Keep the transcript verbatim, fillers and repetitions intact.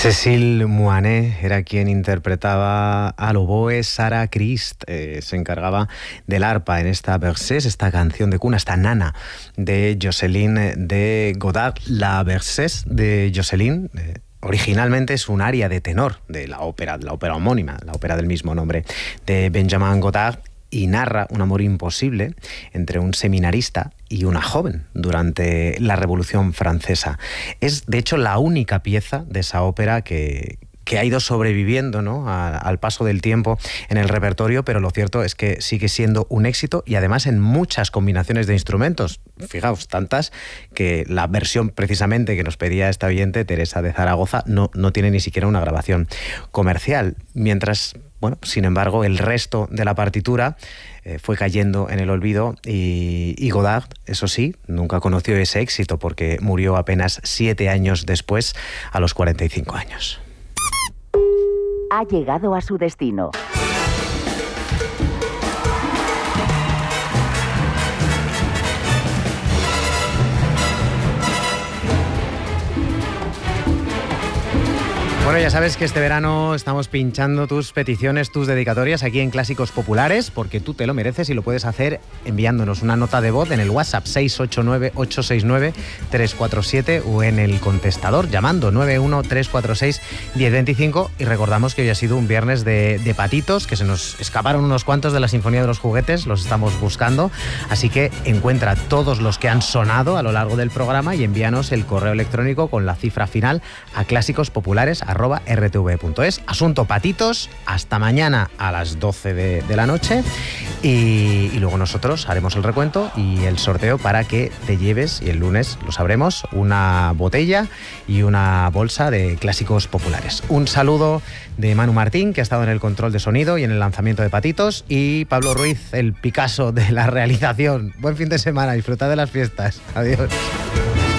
Cécile Moinet era quien interpretaba al oboe. Sarah Christ eh, se encargaba del arpa en esta Berceuse, esta canción de cuna, esta nana de Jocelyne de Godard. La Berceuse de Jocelyne eh, originalmente es un aria de tenor de la ópera, de la ópera homónima, la ópera del mismo nombre, de Benjamin Godard, y narra un amor imposible entre un seminarista y una joven durante la Revolución Francesa. Es, de hecho, la única pieza de esa ópera que, que ha ido sobreviviendo, ¿no?, a, al paso del tiempo en el repertorio, pero lo cierto es que sigue siendo un éxito y además en muchas combinaciones de instrumentos. Fijaos, tantas que la versión precisamente que nos pedía esta oyente, Teresa de Zaragoza, no, no tiene ni siquiera una grabación comercial. Mientras... Bueno, sin embargo, el resto de la partitura eh, fue cayendo en el olvido y, y Godard, eso sí, nunca conoció ese éxito porque murió apenas siete años después, a los cuarenta y cinco años. Ha llegado a su destino. Bueno, ya sabes que este verano estamos pinchando tus peticiones, tus dedicatorias aquí en Clásicos Populares, porque tú te lo mereces y lo puedes hacer enviándonos una nota de voz en el WhatsApp seis ocho nueve, ocho seis nueve, tres cuatro siete o en el contestador llamando nueve uno tres cuatro seis, uno cero dos cinco. Y recordamos que hoy ha sido un viernes de, de patitos, que se nos escaparon unos cuantos de la Sinfonía de los Juguetes, los estamos buscando, así que encuentra todos los que han sonado a lo largo del programa y envíanos el correo electrónico con la cifra final a clásicos-populares arroba r t v punto es. Asunto patitos, hasta mañana a las doce de, de la noche y, y luego nosotros haremos el recuento y el sorteo para que te lleves, y el lunes lo sabremos, una botella y una bolsa de Clásicos Populares. Un saludo de Manu Martín, que ha estado en el control de sonido y en el lanzamiento de patitos, y Pablo Ruiz, el Picasso de la realización. Buen fin de semana, disfrutad de las fiestas. Adiós.